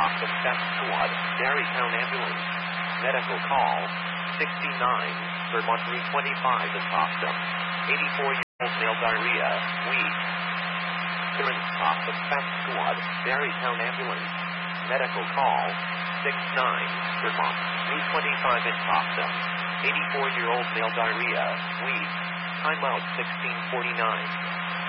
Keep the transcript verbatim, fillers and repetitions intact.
Toxum Theft Squad, Tarrytown Ambulance. Medical call, sixty-nine, Vermont Route twenty-five in Toxum. eighty-four-year-old male diarrhea, weak. Current Toxum Theft Squad, Tarrytown Ambulance. Medical call, six nine, Vermont Route twenty-five in Toxum. eighty-four-year-old male diarrhea, weak. Timeout sixteen forty-nine.